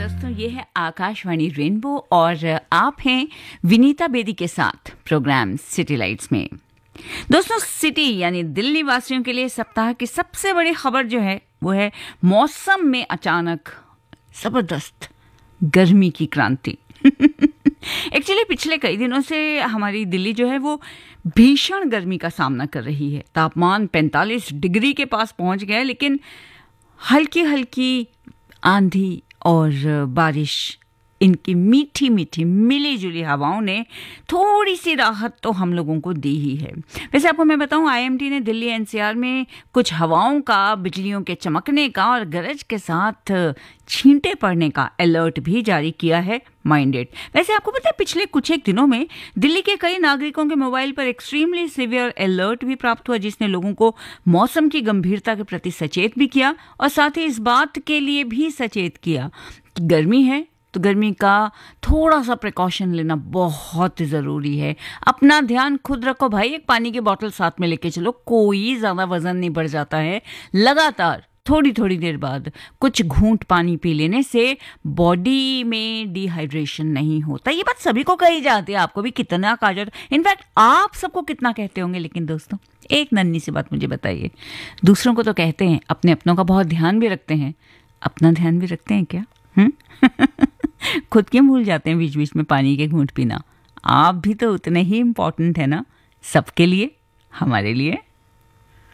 दोस्तों, ये है आकाशवाणी रेनबो और आप हैं विनीता बेदी के साथ प्रोग्राम सिटी लाइट्स में। दोस्तों, सिटी यानी दिल्ली वासियों के लिए सप्ताह की सबसे बड़ी खबर जो है वो है मौसम में अचानक जबरदस्त गर्मी की क्रांति। एक्चुअली पिछले कई दिनों से हमारी दिल्ली जो है वो भीषण गर्मी का सामना कर रही है। तापमान 45 डिग्री के पास पहुंच गया है, लेकिन हल्की हल्की आंधी और बारिश, इनकी मीठी मीठी मिली जुली हवाओं ने थोड़ी सी राहत तो हम लोगों को दी ही है। वैसे आपको मैं बताऊं, आईएमडी ने दिल्ली एनसीआर में कुछ हवाओं का, बिजलियों के चमकने का और गरज के साथ छींटे पड़ने का अलर्ट भी जारी किया है। माइंडेड। वैसे आपको पता है, पिछले कुछ एक दिनों में दिल्ली के कई नागरिकों के मोबाइल पर एक्सट्रीमली सीवियर अलर्ट भी प्राप्त हुआ, जिसने लोगों को मौसम की गंभीरता के प्रति सचेत भी किया और साथ ही इस बात के लिए भी सचेत किया कि गर्मी है तो गर्मी का थोड़ा सा प्रिकॉशन लेना बहुत ज़रूरी है। अपना ध्यान खुद रखो भाई, एक पानी की बोतल साथ में लेके चलो, कोई ज़्यादा वजन नहीं बढ़ जाता है। लगातार थोड़ी थोड़ी देर बाद कुछ घूंट पानी पी लेने से बॉडी में डिहाइड्रेशन नहीं होता। ये बात सभी को कही जाती है, आपको भी कितना कहा जाता है, इनफैक्ट आप सबको कितना कहते होंगे। लेकिन दोस्तों, एक नन्ही सी बात मुझे बताइए, दूसरों को तो कहते हैं, अपने अपनों का बहुत ध्यान भी रखते हैं, अपना ध्यान भी रखते हैं क्या? खुद क्यों भूल जाते हैं बीच बीच में पानी के घूंट पीना? आप भी तो उतने ही इम्पोर्टेंट है ना, सबके लिए, हमारे लिए।